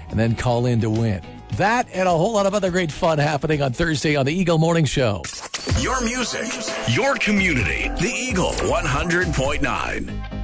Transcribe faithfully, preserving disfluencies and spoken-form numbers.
and then call in to win. That and a whole lot of other great fun happening on Thursday on the Eagle Morning Show. Your music, your community. The Eagle one hundred point nine.